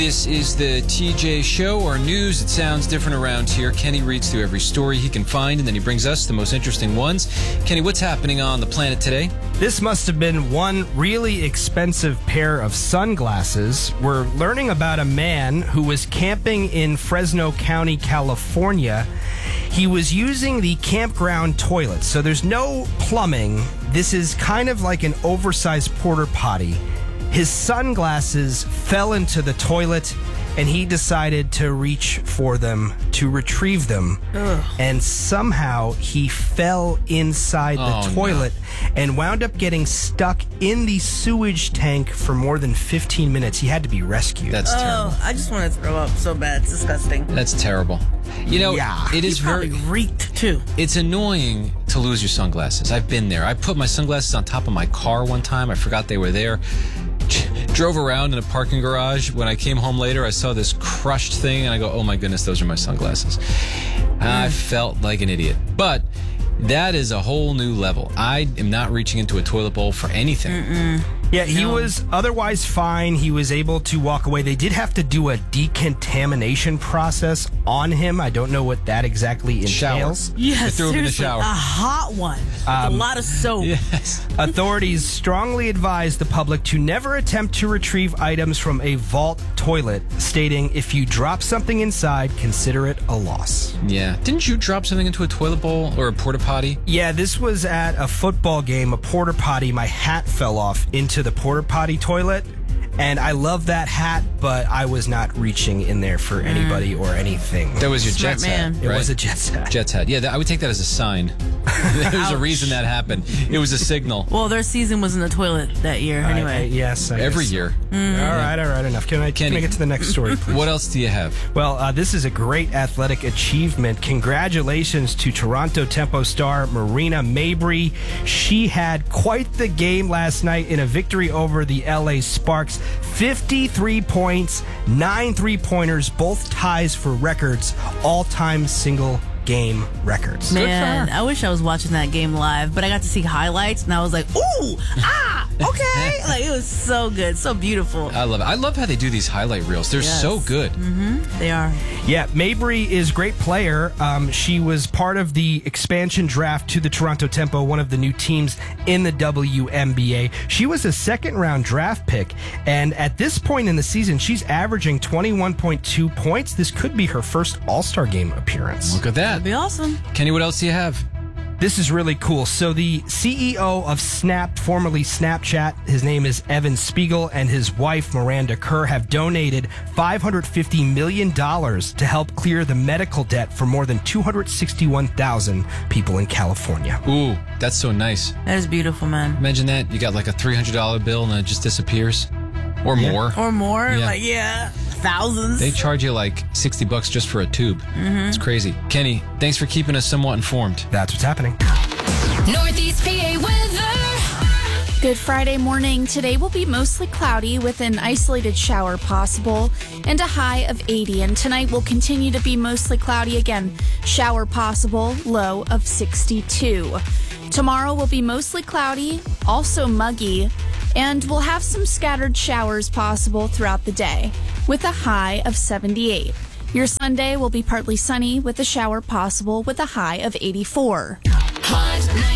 This is the TJ Show, or news. It sounds different around here. Kenny reads through every story he can find, and then he brings us the most interesting ones. Kenny, what's happening on the planet today? This must have been one really expensive pair of sunglasses. We're learning about a man who was camping in Fresno County, California. He was using the campground toilet, so there's no plumbing. This is kind of like an oversized porta potty. His sunglasses fell into the toilet, and he decided to reach for them to retrieve them. Ugh. And somehow he fell inside the toilet and wound up getting stuck in the sewage tank for more than 15 minutes. He had to be rescued. That's terrible. I just want to throw up so bad. It's disgusting. That's terrible. You know, it is very reeked too. It's annoying to lose your sunglasses. I've been there. I put my sunglasses on top of my car one time. I forgot they were there. Drove around in a parking garage. When I came home later, I saw this crushed thing, and I go, oh my goodness, those are my sunglasses. I felt like an idiot. But that is a whole new level. I am not reaching into a toilet bowl for anything. Yeah, he was otherwise fine. He was able to walk away. They did have to do a decontamination process on him. I don't know what that exactly entails. Yes, threw him in the shower. A hot one with a lot of soap. Yes. Authorities strongly advise the public to never attempt to retrieve items from a vault toilet, stating if you drop something inside, consider it a loss. Yeah. Didn't you drop something into a toilet bowl or a porta potty? Yeah, this was at a football game, a porta potty. My hat fell off into the porta potty toilet, and I love that hat, but I was not reaching in there for anybody or anything. That was your Jets hat, right? It was a Jets hat. Jets hat. Yeah, I would take that as a sign. There's a reason that happened. It was a signal. Well, their season was in the toilet that year anyway. Yes. Every year. All right, enough. Can I get to the next story, please? What else do you have? Well, this is a great athletic achievement. Congratulations to Toronto Tempo star Marina Mabrey. She had quite the game last night in a victory over the LA Sparks. 53 points, 9 three-pointers, both ties for records, all-time single game records. Man, I wish I was watching that game live, but I got to see highlights, and I was like, ooh, okay. Like, it was so good, so beautiful. I love it. I love how they do these highlight reels. They're so good. They are. Yeah, Mabrey is a great player. She was part of the expansion draft to the Toronto Tempo, one of the new teams in the WNBA. She was a second-round draft pick, and at this point in the season, she's averaging 21.2 points. This could be her first All-Star game appearance. Look at that. That'd be awesome. Kenny, what else do you have? This is really cool. So the CEO of Snap, formerly Snapchat, his name is Evan Spiegel, and his wife, Miranda Kerr, have donated $550 million to help clear the medical debt for more than 261,000 people in California. Ooh, that's so nice. That is beautiful, man. Imagine that. You got like a $300 bill and it just disappears. Or more. Or more. Yeah. Thousands. They charge you like $60 just for a tube. It's crazy. Kenny, thanks for keeping us somewhat informed. That's what's happening. Northeast PA weather. Good Friday morning. Today will be mostly cloudy with an isolated shower possible and a high of 80. And tonight will continue to be mostly cloudy again. Shower possible, low of 62. Tomorrow will be mostly cloudy, also muggy, and we'll have some scattered showers possible throughout the day with a high of 78. Your Sunday will be partly sunny with a shower possible with a high of 84. Hot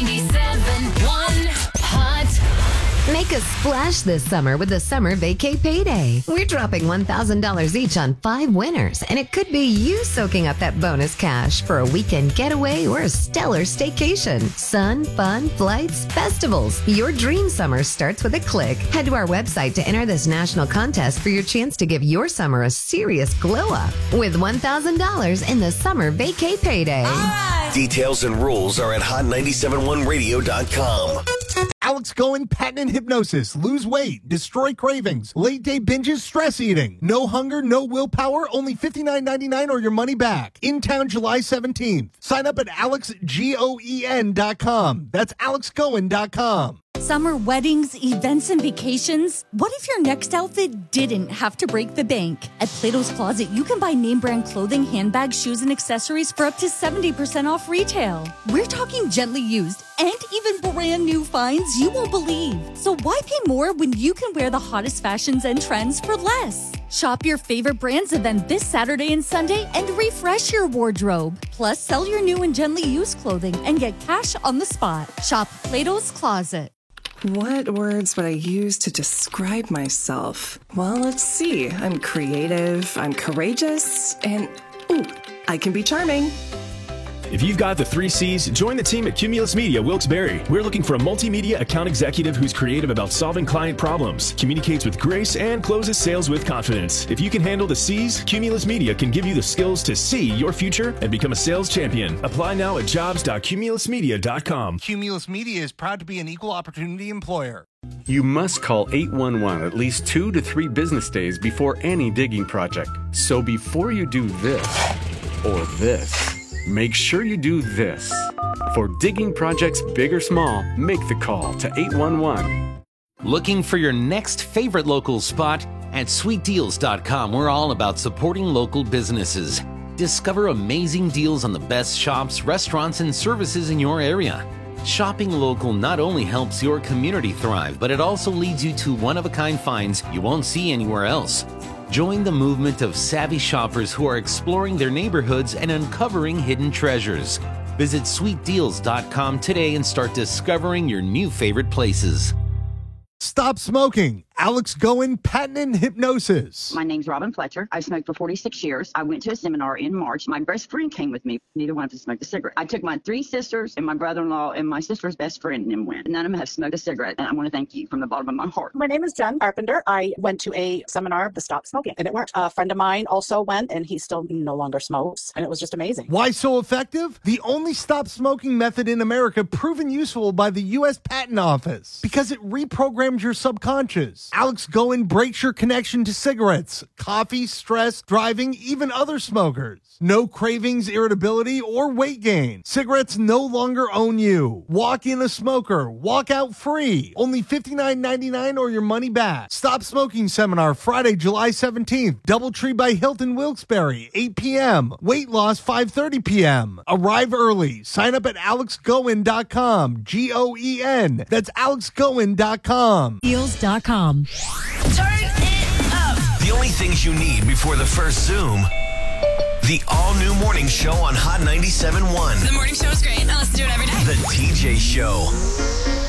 97.1. Hot. Make a splash this summer with the Summer Vacay Payday. We're dropping $1,000 each on 5 winners, and it could be you soaking up that bonus cash for a weekend getaway or a stellar staycation. Sun, fun, flights, festivals. Your dream summer starts with a click. Head to our website to enter this national contest for your chance to give your summer a serious glow up with $1,000 in the Summer Vacay Payday. Details and rules are at hot971radio.com. Alex Cohen, patent hypnosis, lose weight, destroy cravings, late day binges, stress eating, no hunger, no willpower, only $59.99 or your money back. In town July 17th. Sign up at alexgoen.com. That's alexcohen.com. Summer weddings, events, and vacations? What if your next outfit didn't have to break the bank? At Plato's Closet, you can buy name brand clothing, handbags, shoes, and accessories for up to 70% off retail. We're talking gently used and even brand new finds you won't believe. So why pay more when you can wear the hottest fashions and trends for less? Shop your favorite brands event this Saturday and Sunday and refresh your wardrobe. Plus, sell your new and gently used clothing and get cash on the spot. Shop Plato's Closet. What words would I use to describe myself? Well, let's see. I'm creative, I'm courageous, and ooh, I can be charming. If you've got the 3 C's, join the team at Cumulus Media Wilkes-Barre. We're looking for a multimedia account executive who's creative about solving client problems, communicates with grace, and closes sales with confidence. If you can handle the C's, Cumulus Media can give you the skills to see your future and become a sales champion. Apply now at jobs.cumulusmedia.com. Cumulus Media is proud to be an equal opportunity employer. You must call 811 at least 2 to 3 business days before any digging project. So before you do this or this, make sure you do this. For digging projects big or small, make the call to 811. Looking for your next favorite local spot? At sweetdeals.com, we're all about supporting local businesses. Discover amazing deals on the best shops, restaurants, and services in your area. Shopping local not only helps your community thrive, but it also leads you to one-of-a-kind finds you won't see anywhere else. Join the movement of savvy shoppers who are exploring their neighborhoods and uncovering hidden treasures. Visit sweetdeals.com today and start discovering your new favorite places. Stop smoking. Alex Goen, patent and hypnosis. My name's Robin Fletcher. I've smoked for 46 years. I went to a seminar in March. My best friend came with me. Neither one of us smoked a cigarette. I took my 3 sisters and my brother-in-law and my sister's best friend and then went. None of them have smoked a cigarette, and I want to thank you from the bottom of my heart. My name is Jen Carpenter. I went to a seminar to stop smoking, and it worked. A friend of mine also went, and he still no longer smokes, and it was just amazing. Why so effective? The only stop smoking method in America proven useful by the U.S. Patent Office because it reprograms your subconscious. Alex Goen breaks your connection to cigarettes, coffee, stress, driving, even other smokers. No cravings, irritability, or weight gain. Cigarettes no longer own you. Walk in a smoker. Walk out free. Only $59.99 or your money back. Stop Smoking Seminar, Friday, July 17th. Doubletree by Hilton Wilkes-Barre, 8 p.m. Weight loss, 5:30 p.m. Arrive early. Sign up at alexgoen.com. Goen. That's alexgoen.com. Deals.com. Turn it up. The only things you need before the first Zoom. The all-new morning show on Hot 97.1. The morning show is great. I listen to it every day. The TJ Show.